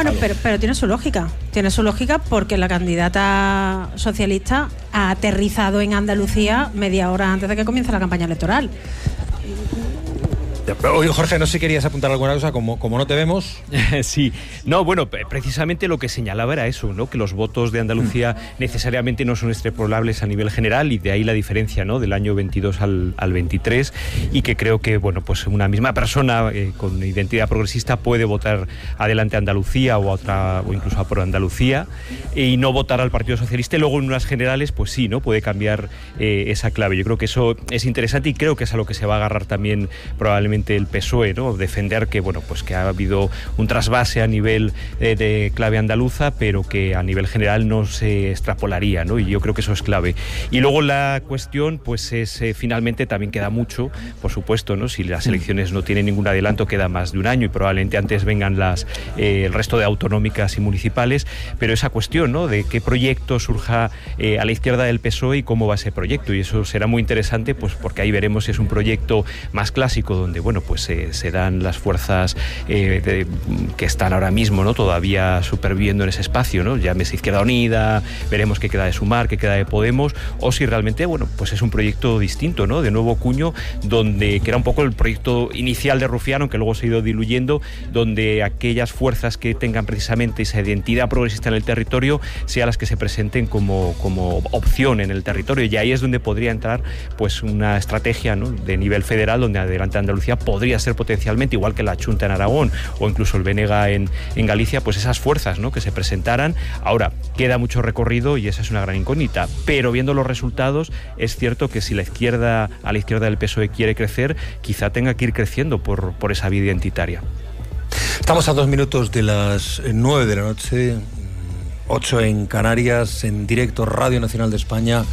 Bueno, pero tiene su lógica. Tiene su lógica porque la candidata socialista ha aterrizado en Andalucía media hora antes de que comience la campaña electoral. Oye, Jorge, no sé si querías apuntar alguna cosa, como no te vemos. Sí, no, bueno, precisamente lo que señalaba era eso, ¿no? Que los votos de Andalucía necesariamente no son extrapolables a nivel general, y de ahí la diferencia, ¿no? Del año 22 al 23, y que creo que, bueno, pues una misma persona con identidad progresista puede votar adelante a Andalucía o a otra, o incluso a Pro Andalucía, y no votar al Partido Socialista, y luego en unas generales, pues sí, ¿no? Puede cambiar esa clave. Yo creo que eso es interesante, y creo que es a lo que se va a agarrar también probablemente el PSOE, ¿no? Defender que, bueno, pues que ha habido un trasvase a nivel de clave andaluza, pero que a nivel general no se extrapolaría, ¿no? Y yo creo que eso es clave. Y luego la cuestión, pues es finalmente también queda mucho, por supuesto, ¿no? Si las elecciones no tienen ningún adelanto, queda más de un año, y probablemente antes vengan el resto de autonómicas y municipales, pero esa cuestión, ¿no? De qué proyecto surja a la izquierda del PSOE y cómo va ese proyecto, y eso será muy interesante, pues porque ahí veremos si es un proyecto más clásico, donde, bueno, pues se dan las fuerzas que están ahora mismo, ¿no? Todavía superviviendo en ese espacio, ¿no? Llámese Izquierda Unida, veremos qué queda de Sumar, qué queda de Podemos, o si realmente, bueno, pues es un proyecto distinto, ¿no? De nuevo cuño, que era un poco el proyecto inicial de Rufián, que luego se ha ido diluyendo, donde aquellas fuerzas que tengan precisamente esa identidad progresista en el territorio sean las que se presenten como opción en el territorio, y ahí es donde podría entrar, pues, una estrategia, ¿no? De nivel federal, donde adelante Andalucía podría ser potencialmente, igual que la Chunta en Aragón o incluso el Benega en Galicia, pues esas fuerzas, ¿no? Que se presentaran. Ahora, queda mucho recorrido y esa es una gran incógnita, pero viendo los resultados es cierto que si a la izquierda del PSOE quiere crecer, quizá tenga que ir creciendo por esa vía identitaria. Estamos a 2 minutos de las 9 de la noche, 8 en Canarias, en directo Radio Nacional de España,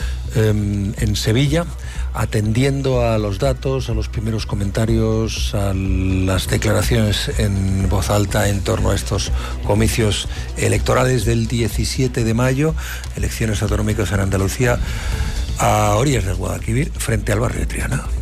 en Sevilla, atendiendo a los datos, a los primeros comentarios, a las declaraciones en voz alta en torno a estos comicios electorales del 17 de mayo, elecciones autonómicas en Andalucía, a orillas del Guadalquivir, frente al barrio de Triana.